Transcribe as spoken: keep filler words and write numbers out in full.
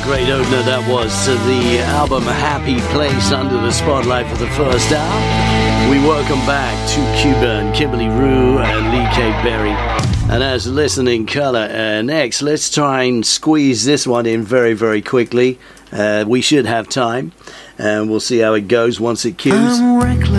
great opener that was to the album Happy Place under the spotlight for the first hour. We welcome back to Cuba and Kimberly Rue and Lee Kate Berry. And as listening color, uh, next, let's try and squeeze this one in very, very quickly. Uh, we should have time, and we'll see how it goes once it cues.